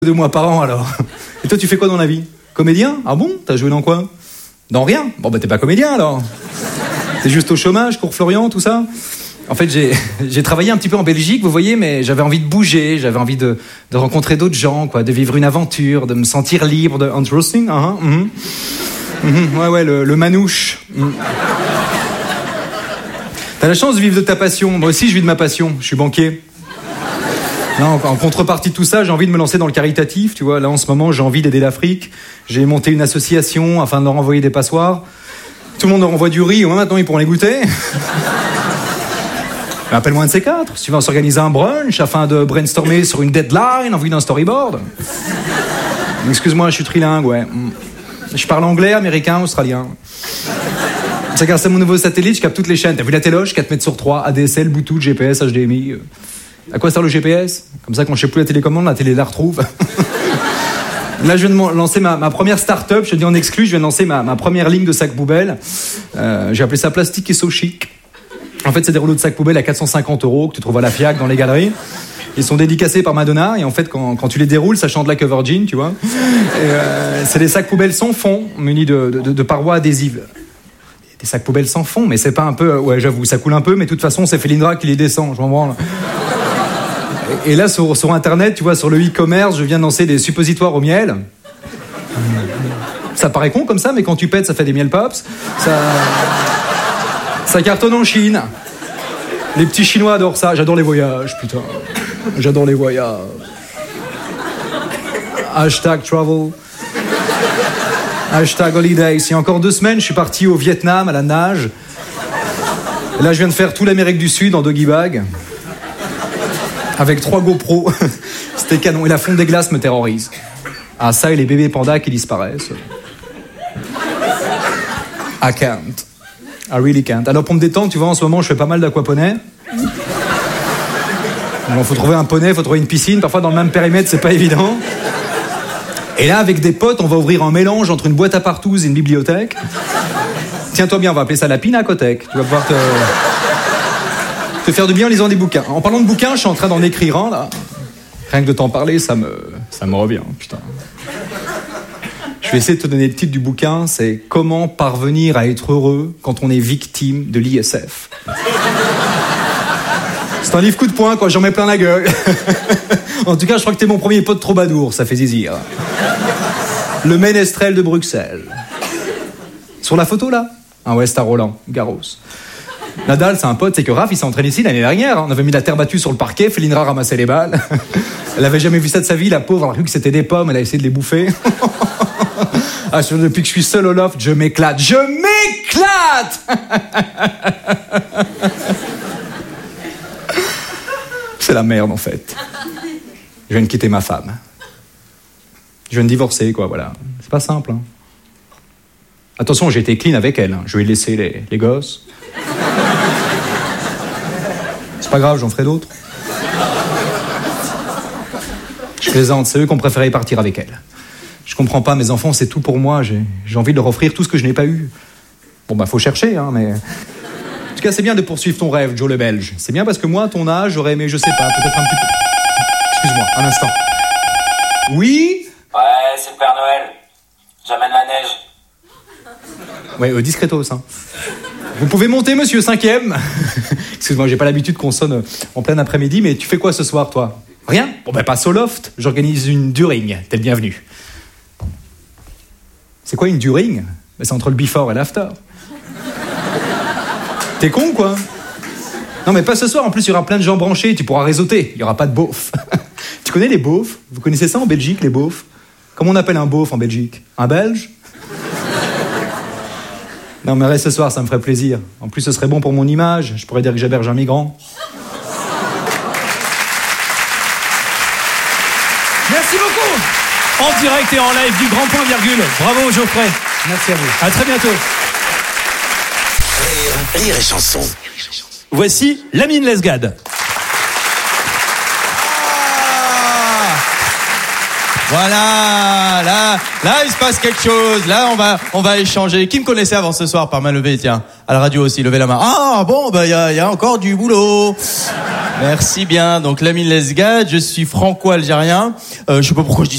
2 mois par an alors. Et toi, tu fais quoi dans la vie? Comédien? Ah bon? T'as joué dans quoi? Dans rien? Bon, bah t'es pas comédien alors. T'es juste au chômage, cours Florian, tout ça? En fait, j'ai travaillé un petit peu en Belgique, vous voyez, mais j'avais envie de bouger, j'avais envie de rencontrer d'autres gens, quoi, de vivre une aventure, de me sentir libre, de interesting, ouais, le manouche. T'as la chance de vivre de ta passion. Moi aussi, je vis de ma passion. Je suis banquier. Là, en contrepartie de tout ça, j'ai envie de me lancer dans le caritatif, tu vois. Là, en ce moment, j'ai envie d'aider l'Afrique. J'ai monté une association afin de leur envoyer des passoires. Tout le monde leur envoie du riz, ouais, maintenant ils pourront les goûter. Appelle-moi un de ces 4. Si tu veux, on s'organiser un brunch afin de brainstormer sur une deadline en vue d'un storyboard. Excuse-moi, je suis trilingue, ouais. Je parle anglais, américain, australien. C'est grâce à mon nouveau satellite, je capte toutes les chaînes. T'as vu la téloche, 4 mètres sur 3, ADSL, Bluetooth, GPS, HDMI. À quoi sert le GPS? Comme ça, quand je sais plus la télécommande, la télé la retrouve. Là, je viens de lancer ma première start-up. Je te dis en exclu, je viens de lancer ma première ligne de sacs poubelles. J'ai appelé ça Plastique et So Chic. En fait, c'est des rouleaux de sacs poubelles à 450 € que tu trouves à la FIAC dans les galeries. Ils sont dédicacés par Madonna et en fait, quand tu les déroules, ça chante like a virgin, tu vois. C'est des sacs poubelles sans fond, munis de parois adhésives. Des sacs poubelles sans fond, mais c'est pas un peu... Ouais, j'avoue, ça coule un peu, mais de toute façon, c'est Felindra qui les descend, je m'en branle. Et là, sur Internet, tu vois, sur le e-commerce, je viens de lancer des suppositoires au miel. Ça paraît con comme ça, mais quand tu pètes, ça fait des miel pops. Ça cartonne en Chine. Les petits Chinois adorent ça. J'adore les voyages, putain. J'adore les voyages. Hashtag travel. Hashtag holidays. Il y a encore 2 semaines, je suis parti au Vietnam à la nage. Et là, je viens de faire toute l'Amérique du Sud en doggy bag. Avec 3 GoPro. C'était canon. Et la fonte des glaces me terrorise. Ah, ça et les bébés pandas qui disparaissent. I can't. I really can't. Alors pour me détendre, tu vois, en ce moment, je fais pas mal d'aquaponais. Bon, faut trouver un poney, faut trouver une piscine. Parfois, dans le même périmètre, c'est pas évident. Et là, avec des potes, on va ouvrir un mélange entre une boîte à partouze et une bibliothèque. Tiens-toi bien, on va appeler ça la pinacothèque. Tu vas pouvoir te faire du bien en lisant des bouquins. En parlant de bouquins, je suis en train d'en écrire un, là. Rien que de t'en parler, ça me revient, putain. Je vais essayer de te donner le titre du bouquin, c'est « Comment parvenir à être heureux quand on est victime de l'ISF ». C'est un livre coup de poing, quoi, j'en mets plein la gueule. En tout cas, je crois que t'es mon premier pote troubadour, ça fait zizir. Le ménestrel de Bruxelles. Sur la photo, là? Ah ouais, c'est à Roland Garros. Nadal, c'est un pote, c'est que Raph, il s'est entraîné ici l'année dernière. On avait mis la terre battue sur le parquet, Felindra ramassait les balles. Elle avait jamais vu ça de sa vie, la pauvre, elle a cru que c'était des pommes, elle a essayé de les bouffer. Ah, depuis que je suis seul au loft, je m'éclate. Je m'éclate. C'est la merde, en fait. Je viens de quitter ma femme. Je viens de divorcer, quoi, voilà. C'est pas simple, hein. Attention, j'ai été clean avec elle, hein. Je lui ai laissé les gosses. C'est pas grave, j'en ferai d'autres. Je plaisante, c'est eux qui ont préféré partir avec elle. Je comprends pas, mes enfants, c'est tout pour moi. J'ai envie de leur offrir tout ce que je n'ai pas eu. Bon, bah, faut chercher, hein, mais... En tout cas, c'est bien de poursuivre ton rêve, Joe le Belge. C'est bien parce que moi, à ton âge, j'aurais aimé, je sais pas, peut-être un petit peu... Excuse-moi, un instant. Oui? Ouais, c'est le Père Noël. J'amène la neige. Ouais, discretos, hein. Vous pouvez monter, monsieur, 5e. Excuse-moi, j'ai pas l'habitude qu'on sonne en plein après-midi, mais tu fais quoi ce soir, toi? Rien? Bon, ben, passe au loft. J'organise une during. T'es le bienvenu. C'est quoi une during? Ben, c'est entre le before et l'after. T'es con, quoi? Non, mais pas ce soir. En plus, il y aura plein de gens branchés. Tu pourras réseauter. Il y aura pas de beauf. Tu connais les beaufs? Vous connaissez ça en Belgique, les beaufs? Comment on appelle un beauf en Belgique? Un Belge? Non, mais reste ce soir, ça me ferait plaisir. En plus, ce serait bon pour mon image. Je pourrais dire que j'héberge un migrant. Merci beaucoup. En direct et en live du Grand Point Virgule. Bravo Geoffrey. Merci à vous. À très bientôt. Rire et chanson. Voici Lamine Lesgade. Voilà, là, il se passe quelque chose. Là, on va échanger. Qui me connaissait avant ce soir par main levée, tiens. À la radio aussi, levez la main. Ah, bon, bah, il y a encore du boulot. Merci bien. Donc Lamine Lesgade, je suis franco-algérien. Je sais pas pourquoi je dis